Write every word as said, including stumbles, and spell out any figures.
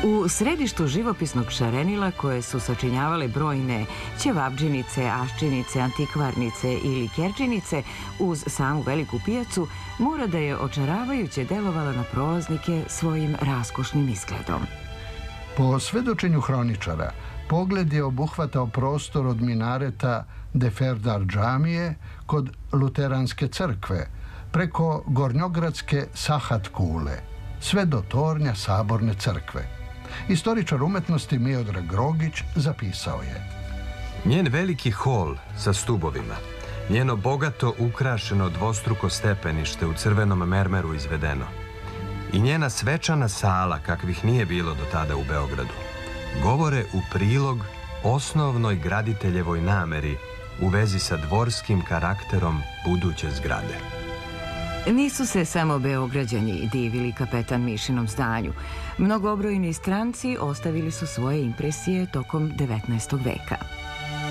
U središtu živopisnog šarenila koje su sačinjavale brojne ćevabdžinice, aščinice, antikvarnice ili kerčinice uz samu veliku pijacu, mora da je očaravajuće delovala na prolaznike svojim raskošnim izgledom. Po svedočenju hroničara, pogled je obuhvatao prostor od minareta Deferdar džamije kod Luteranske crkve, preko gornjogradske Sahat kule, sve do tornja Saborne crkve. Istoričar umetnosti Miodrag Grogić zapisao je: Njen veliki hol sa stubovima, njeno bogato ukrašeno dvostruko stepenište u crvenom mermeru izvedeno i njena svečana sala kakvih nije bilo do tada u Beogradu, govore u prilog osnovnoj graditeljevoj nameri u vezi sa dvorskim karakterom buduće zgrade. Nisu se samo Beograđani divili kapetan Mišinom zdanju. Mnogobrojni stranci ostavili su svoje impresije tokom devetnaestog veka.